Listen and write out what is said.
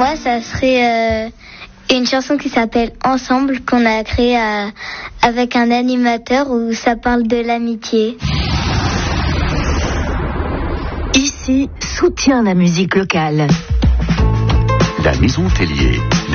Moi, ça serait une chanson qui s'appelle Ensemble, qu'on a créée avec un animateur où ça parle de l'amitié. Ici, soutient la musique locale. La Maison Tellier.